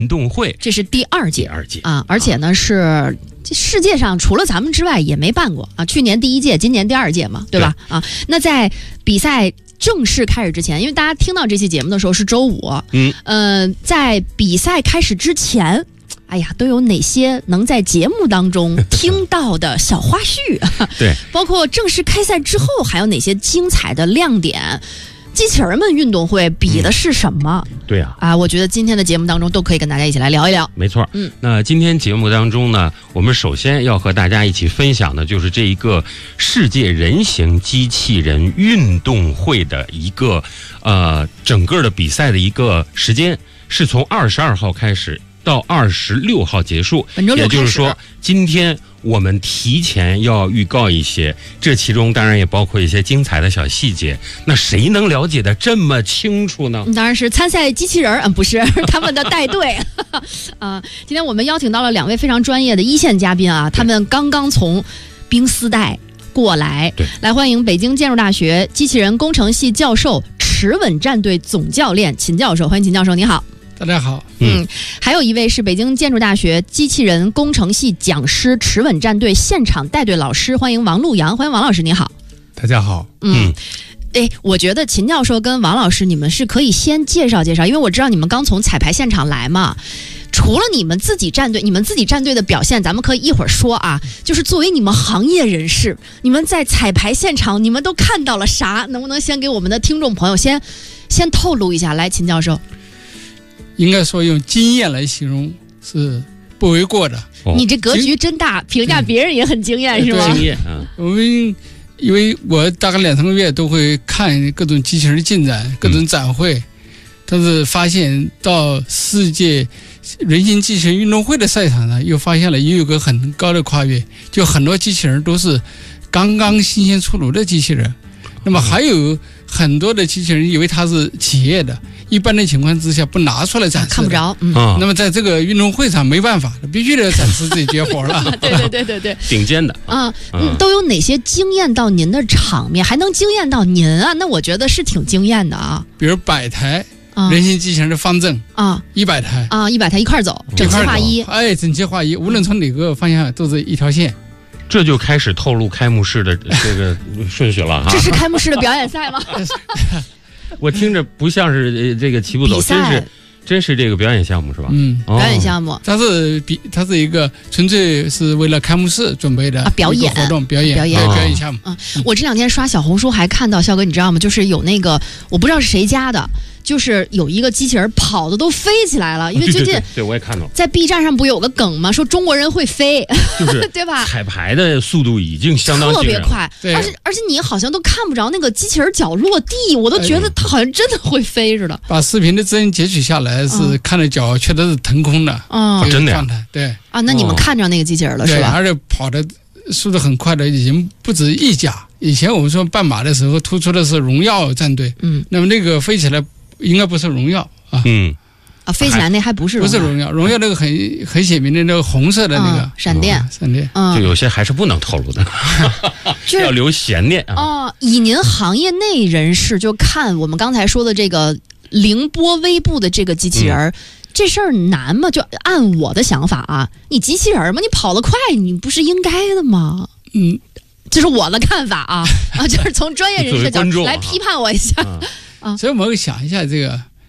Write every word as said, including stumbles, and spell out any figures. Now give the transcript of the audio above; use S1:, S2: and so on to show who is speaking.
S1: 运动会，
S2: 这是第二届，
S1: 第二届
S2: 啊，而且呢、啊、是这世界上除了咱们之外也没办过啊。去年第一届，今年第二届嘛，对吧？对啊，那在比赛正式开始之前，因为大家听到这期节目的时候是周五，
S1: 嗯，
S2: 呃，在比赛开始之前。哎呀，都有哪些能在节目当中听到的小花絮？
S1: 对，
S2: 包括正式开赛之后还有哪些精彩的亮点？机器人们运动会比的是什么？
S1: 嗯、对啊，
S2: 啊，我觉得今天的节目当中都可以跟大家一起来聊一聊。
S1: 没错，
S2: 嗯，
S1: 那今天节目当中呢，我们首先要和大家一起分享的就是这一个世界人形机器人运动会的一个呃整个的比赛的一个时间，是从二十二号开始。到二十六号结束，
S2: 本周六开始。
S1: 也就是说，今天我们提前要预告一些，这其中当然也包括一些精彩的小细节。那谁能了解的这么清楚呢？
S2: 当然是参赛机器人儿，嗯，不是他们的带队啊。今天我们邀请到了两位非常专业的一线嘉宾啊，他们刚刚从冰丝带过来，来欢迎北京建筑大学机器人工程系教授、驰稳战队总教练秦教授。欢迎秦教授，你好。
S3: 大家好，
S2: 嗯，还有一位是北京建筑大学机器人工程系讲师、驰稳战队现场带队老师，欢迎王陆阳，欢迎王老师，你好。
S3: 大家好，
S2: 嗯，哎，我觉得秦教授跟王老师，你们是可以先介绍介绍，因为我知道你们刚从彩排现场来嘛。除了你们自己战队，你们自己战队的表现，咱们可以一会儿说啊。就是作为你们行业人士，你们在彩排现场，你们都看到了啥？能不能先给我们的听众朋友先先透露一下？来，秦教授。
S3: 应该说用经验来形容是不为过的。
S2: 哦、你这格局真大，评价别人也很惊艳，是吗？
S1: 经验啊，
S3: 我们因为我大概两三个月都会看各种机器人进展、各种展会，嗯、但是发现到世界人形机器人运动会的赛场上，又发现了也有个很高的跨越，就很多机器人都是刚刚新鲜出炉的机器人，那么还有很多的机器人以为它是企业的。一般的情况之下不拿出来展示、啊、
S2: 看不着、嗯、
S3: 那么在这个运动会上没办法，必须得展示自己绝活了
S2: 对对对对对，
S1: 顶尖的
S2: 啊、嗯，都有哪些惊艳到您的场面，还能惊艳到您啊？那我觉得是挺惊艳的啊。
S3: 比如百台人形机器人的方阵
S2: 啊，
S3: 一百台
S2: 啊，一百台一块走，整齐划一，
S3: 哎，整齐划一，无论从哪个方向都是一条线。
S1: 这就开始透露开幕式的这个顺序了哈。
S2: 这是开幕式的表演赛吗？
S1: 我听着不像是这个齐步走，真是真是这个表演项目是吧？
S3: 嗯，
S1: 哦、
S2: 表演项目，
S3: 它是比它是一个纯粹是为了开幕式准备的、
S2: 啊、表演
S3: 活动表演
S2: 表演
S3: 表演项目。
S2: 嗯，我这两天刷小红书还看到，肖哥你知道吗？就是有那个我不知道是谁家的。就是有一个机器人跑的都飞起来了，因为最近
S1: 对, 对, 对我也看到
S2: 在 B 站上不有个梗吗？说中国人会飞，
S1: 就是
S2: 对吧？
S1: 彩排的速度已经相当
S2: 特别快，而且而且你好像都看不着那个机器人脚落地，我都觉得它好像真的会飞似的。
S3: 把视频的真截取下来，是看着脚确实是腾空的，
S2: 嗯，
S1: 真的
S3: 状态。对
S2: 啊，那你们看着那个机器人了是吧？
S3: 而且跑的速度很快的，已经不止一家。以前我们说半马的时候突出的是荣耀战队，
S2: 嗯，
S3: 那么那个飞起来。应该不是荣耀啊，
S1: 嗯，
S2: 啊，飞起来那还不是
S3: 不是荣耀，荣耀那个很很显明的那个红色的那个、
S2: 嗯、闪电，
S3: 闪电，
S2: 嗯，
S1: 就有些还是不能透露的，要留悬念啊。
S2: 哦，以您行业内人士就看我们刚才说的这个凌波微步的这个机器人。嗯，这事儿难吗？就按我的想法啊，你机器人嘛，你跑得快，你不是应该的吗？
S3: 嗯，
S2: 这是我的看法啊啊，就是从专业人士的角度来批判我一下。
S3: 啊，所以我们想一下，这个